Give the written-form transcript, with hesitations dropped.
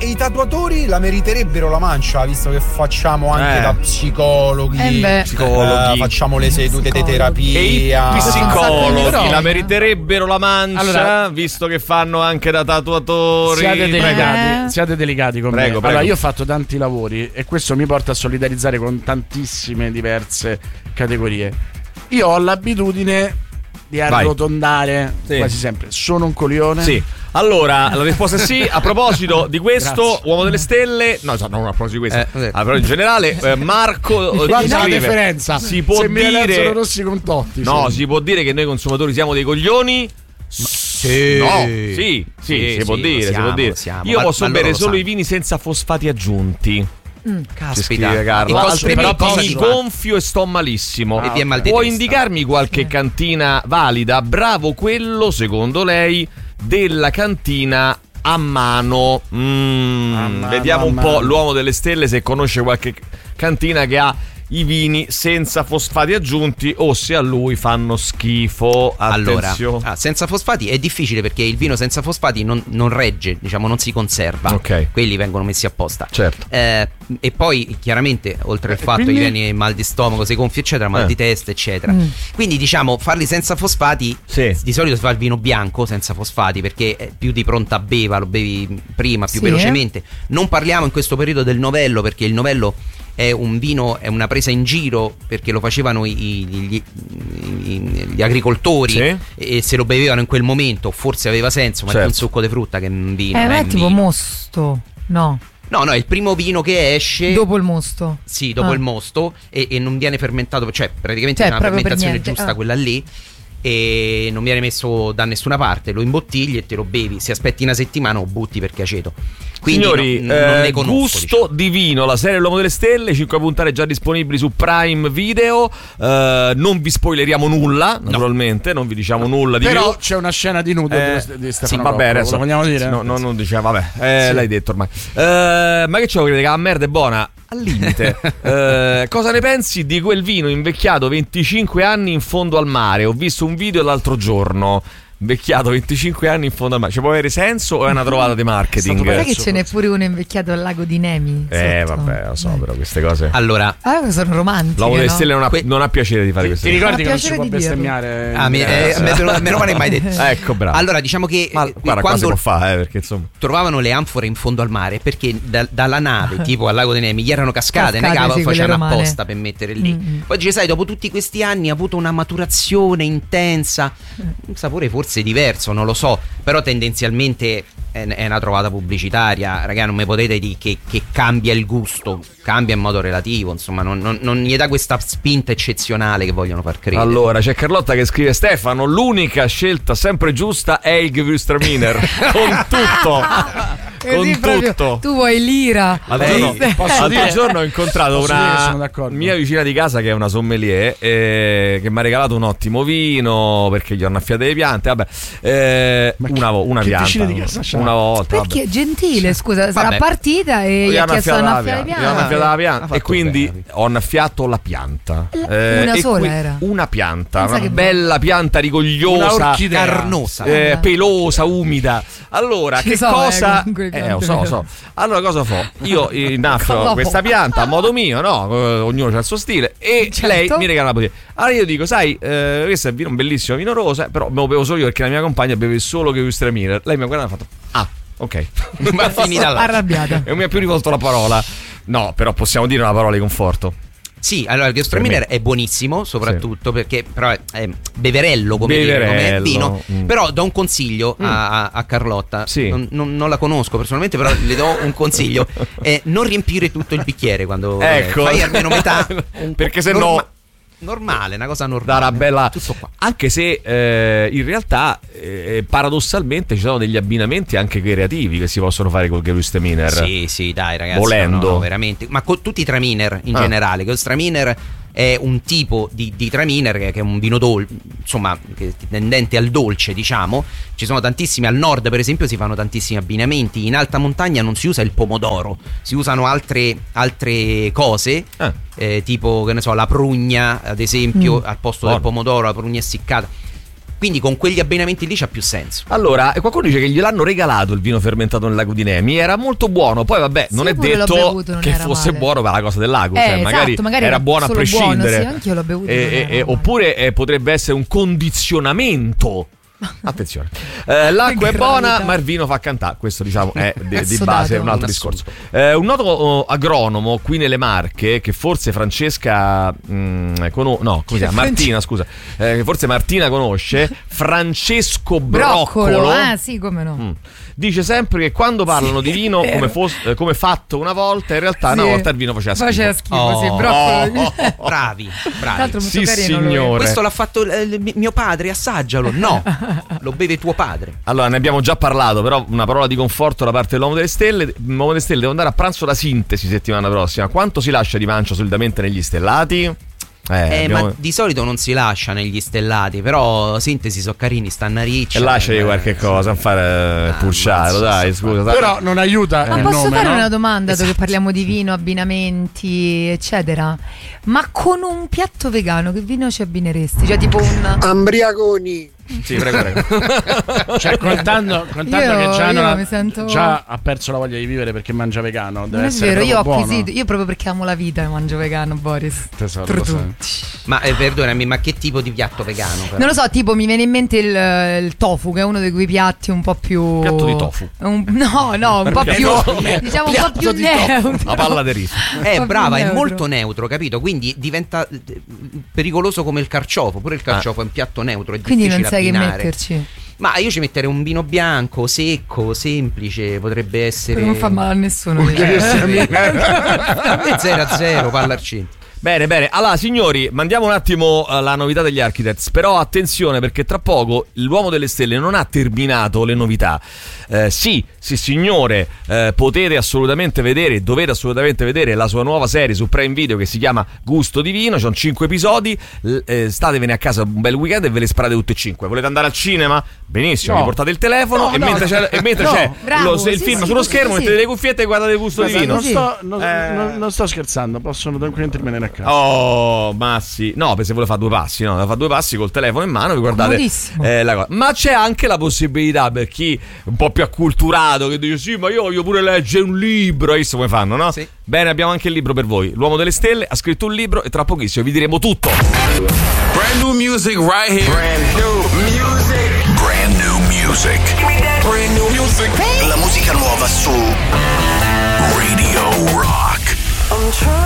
E i tatuatori la meriterebbero la mancia, visto che facciamo anche da psicologi, facciamo le sedute di terapia. E i psicologi la meriterebbero la mancia, visto che fanno anche da tatuatori. Siate delicati con me. Allora, io ho fatto tanti lavori e questo mi porta a solidarizzare con tantissime diverse categorie. Io ho l'abitudine di arrotondare quasi sempre. Sono un coglione? Sì. Allora, la risposta è sì. A proposito di questo, Uomo delle Stelle, non a proposito di questo, però in generale, Marco guarda la differenza. Si può se dire sono rossi con Totti. No, si può dire che noi consumatori siamo dei coglioni? Sì. No, sì, si può dire. Io posso bere solo i vini senza fosfati aggiunti. Caspita, Carla. Altrimenti mi gonfio e sto malissimo. Può indicarmi qualche cantina valida? Bravo quello, secondo lei, della cantina a mano. Vediamo un po' l'Uomo delle Stelle se conosce qualche cantina che ha i vini senza fosfati aggiunti o se a lui fanno schifo. Attenzione. Allora, senza fosfati è difficile perché il vino senza fosfati non regge, diciamo, non si conserva. Quelli vengono messi apposta. Certo. E poi chiaramente oltre al fatto che viene mal di stomaco, sei gonfio eccetera, mal di testa eccetera. Quindi diciamo farli senza fosfati, di solito si fa il vino bianco senza fosfati perché è più di pronta beva, lo bevi prima, più velocemente. Non parliamo in questo periodo del novello perché il novello è un vino, è una presa in giro perché lo facevano gli agricoltori e se lo bevevano in quel momento forse aveva senso, ma è un succo di frutta che è un vino. È tipo mosto, no? No, è il primo vino che esce dopo il mosto. Sì, dopo il mosto e non viene fermentato, cioè praticamente è una fermentazione giusta quella lì. E non viene messo da nessuna parte, lo imbottigli e te lo bevi. Se aspetti una settimana o butti perché è aceto. Quindi signori, non ne conosco, Gusto Divino, la serie L'Uomo delle Stelle, 5 puntate già disponibili su Prime Video. Non vi spoileriamo nulla, naturalmente, non vi diciamo nulla di però c'è una scena di nudo di Stefano Rocco, adesso lo vogliamo dire? No, non diceva, l'hai detto ormai. Ma che c'è, che la merda è buona? Al limite. Cosa ne pensi di quel vino invecchiato 25 anni in fondo al mare? Ho visto un video l'altro giorno. Invecchiato 25 anni in fondo al mare. Ci può avere senso o è una trovata di marketing? Sai che ce n'è pure uno invecchiato al lago di Nemi? Vabbè, lo so, però queste cose. Allora, sono romantiche. L'Uomo delle Stelle non ha piacere di fare queste cose. Ti ricordi che non si può bestemmiare? Meno male mai detto. Ecco, bravo. Allora, diciamo che guarda, quando si può fare, perché insomma trovavano le anfore in fondo al mare perché dalla nave, tipo al lago di Nemi, gli erano cascate facevano apposta per mettere lì. Poi dice, sai, dopo tutti questi anni ha avuto una maturazione intensa, un sapore forse diverso, non lo so, però tendenzialmente è una trovata pubblicitaria, ragazzi, non mi potete dire che cambia il gusto, cambia in modo relativo, insomma non gli dà questa spinta eccezionale che vogliono far credere. Allora c'è Carlotta che scrive: Stefano, l'unica scelta sempre giusta è il Gewürztraminer con tutto. Con tutto. Tu vuoi l'ira. L'altro giorno ho incontrato una mia vicina di casa che è una sommelier che mi ha regalato un ottimo vino perché gli ho annaffiato le piante. Una pianta una volta. Perché è gentile, scusa, sarà partita e gli ha chiesto di annaffiare la pianta. E quindi ho annaffiato la pianta. Una sola era. Una pianta, una bella pianta rigogliosa, carnosa, pelosa, umida. Allora, che cosa? So. Allora cosa fa? Io innaffio questa pianta a modo mio, no? Ognuno ha il suo stile. E lei mi regala la bottiglia. Allora io dico, sai, questo è un bellissimo vino rosa, però me lo bevo solo io perché la mia compagna beve solo Gewürztraminer. Lei mi ha guardato e ha fatto: ok. Ma finita là. Arrabbiata. E non mi ha più rivolto la parola. No, però possiamo dire una parola di conforto. Sì, allora il Gewürztraminer è buonissimo, soprattutto perché però è beverello come vino. Però do un consiglio a Carlotta. Non la conosco personalmente, però le do un consiglio: non riempire tutto il bicchiere quando fai almeno metà, perché se no normale, una cosa normale. Darà bella. Tutto qua. Anche se in realtà paradossalmente ci sono degli abbinamenti anche creativi che si possono fare col Gewürztraminer. Sì, dai ragazzi, volendo. No, veramente. Ma con tutti i Traminer in generale. Gewürztraminer è un tipo di Traminer che è un vino dolce, insomma, che è tendente al dolce, diciamo. Ci sono tantissimi, al nord per esempio si fanno tantissimi abbinamenti. In alta montagna non si usa il pomodoro, si usano altre cose, tipo, che ne so, la prugna ad esempio, al posto del pomodoro, la prugna essiccata. Quindi con quegli abbinamenti lì c'ha più senso. Allora, qualcuno dice che gliel'hanno regalato il vino fermentato nel lago di Nemi, era molto buono, poi vabbè, non è detto bevuto, non che fosse male. buono per la cosa del lago, cioè esatto, magari era buono a prescindere. Buono, sì, anch'io l'ho bevuto. Oppure potrebbe essere un condizionamento. Attenzione, l'acqua è buona ma il vino fa cantare, questo diciamo è di base, è un altro discorso. Un noto agronomo qui nelle Marche, che forse Francesca Martina, scusa, che forse Martina conosce, Francesco Broccolo. Sì, come no. Dice sempre che quando parlano di vino come fatto una volta, in realtà una volta il vino faceva schifo. Sì, broccolo. Bravi. Sì, signore. Questo l'ha fatto mio padre, assaggialo. No, lo beve tuo padre. Allora, ne abbiamo già parlato, però una parola di conforto da parte dell'Uomo delle Stelle. L'Uomo delle Stelle deve andare a pranzo da Sintesi settimana prossima. Quanto si lascia di mancia solitamente negli stellati? Ma di solito non si lascia negli stellati, però Sintesi sono carini, stanno a riccia. E lasciagli qualche cosa, non fare pulciare, dai, scusa. Però non aiuta. Ma posso fare una domanda, che parliamo di vino, abbinamenti, eccetera? Ma con un piatto vegano che vino ci abbineresti? Cioè tipo un Ambriaconi. Sì, prego. Cioè, contando che già ha perso la voglia di vivere perché mangia vegano. Deve essere vero, io ho buono. acquisito, io proprio perché amo la vita mangio vegano, Boris. Tesoro, lo sai. Ma perdonami, ma che tipo di piatto vegano? Però? Non lo so, tipo mi viene in mente il tofu, che è uno dei quei piatti un po' più. Piatto di tofu. Un po' più. Diciamo un po' più neutro. La palla di riso. Brava, è molto neutro, capito? Quindi diventa pericoloso come il carciofo. Pure il carciofo è un piatto neutro. È quindi non sai abbinare. che metterci. Ma io ci metterei un vino bianco, secco, semplice, potrebbe essere. Non fa male a nessuno. 0-0, palla al centro. Bene, allora signori, mandiamo un attimo la novità degli Architects, però attenzione perché tra poco l'Uomo delle Stelle non ha terminato le novità. Sì signore, potete assolutamente vedere, dovete assolutamente vedere la sua nuova serie su Prime Video che si chiama Gusto di Vino, ci sono 5 episodi, statevene a casa un bel weekend e ve le sparate tutte e 5. Volete andare al cinema? Benissimo, vi portate il telefono mentre c'è il film sullo schermo, mettete le cuffiette e guardate Gusto di Vino. Non sto scherzando, possono tranquillamente rimanere a casa. Oh, ma sì. No, se vuole fare due passi, no, fa due passi col telefono in mano, vi guardate la cosa. Ma c'è anche la possibilità per chi un po' più acculturato che dice sì, ma io voglio pure leggere un libro, hai visto come fanno, no? Sì. Bene, abbiamo anche il libro per voi. L'Uomo delle Stelle ha scritto un libro e tra pochissimo vi diremo tutto. Brand new music right here. Brand new music. Brand new music. Brand new music. La musica nuova su Radio Rock.